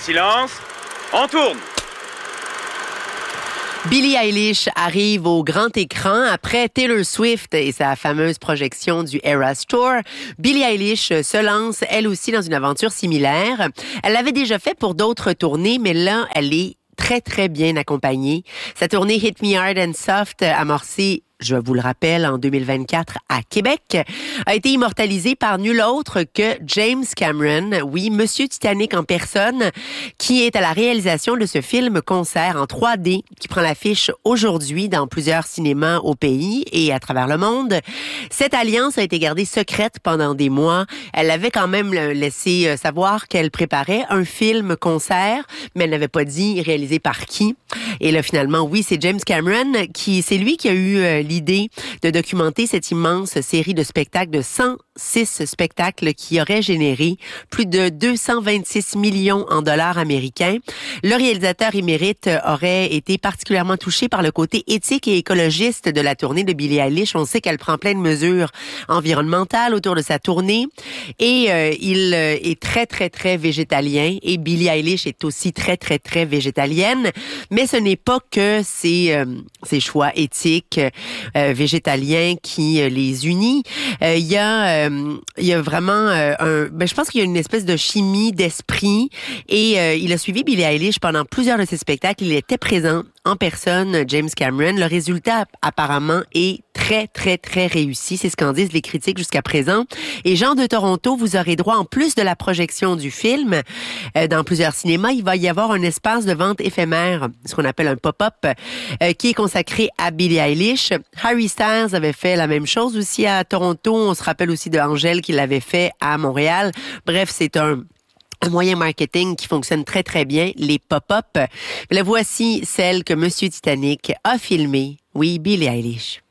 silence. On tourne. Billie Eilish arrive au grand écran après Taylor Swift et sa fameuse projection du Eras Tour. Billie Eilish se lance, elle aussi, dans une aventure similaire. Elle l'avait déjà fait pour d'autres tournées, mais là, elle est très, très bien accompagnée. Sa tournée Hit Me Hard and Soft, amorcée, je vous le rappelle, en 2024 à Québec, a été immortalisée par nul autre que James Cameron, oui, Monsieur Titanic en personne, qui est à la réalisation de ce film-concert en 3D qui prend l'affiche aujourd'hui dans plusieurs cinémas au pays et à travers le monde. Cette alliance a été gardée secrète pendant des mois. Elle avait quand même laissé savoir qu'elle préparait un film-concert, mais elle n'avait pas dit réalisé par qui. Et là, finalement, oui, c'est James Cameron c'est lui qui a eu l'idée de documenter cette immense série de spectacles, de 106 spectacles qui auraient généré plus de 226 millions en dollars américains. Le réalisateur émérite aurait été particulièrement touché par le côté éthique et écologiste de la tournée de Billie Eilish. On sait qu'elle prend plein de mesures environnementales autour de sa tournée et il est très, très, très végétalien et Billie Eilish est aussi très, très, très végétalienne. Mais ce n'est pas que ces choix éthiques végétaliens qui les unit. Il y a vraiment je pense qu'il y a une espèce de chimie d'esprit et il a suivi Billie Eilish pendant plusieurs de ses spectacles. Il était présent en personne, James Cameron. Le résultat apparemment est très, très, très réussi. C'est ce qu'en disent les critiques jusqu'à présent. Et Jean de Toronto, vous aurez droit, en plus de la projection du film, dans plusieurs cinémas, il va y avoir un espace de vente éphémère, ce qu'on appelle un pop-up, qui est consacré à Billie Eilish. Harry Styles avait fait la même chose aussi à Toronto. On se rappelle aussi de Angèle qui l'avait fait à Montréal. Bref, c'est un moyen marketing qui fonctionne très, très bien, les pop-up. La voici celle que Monsieur Titanic a filmée. Oui, Billie Eilish.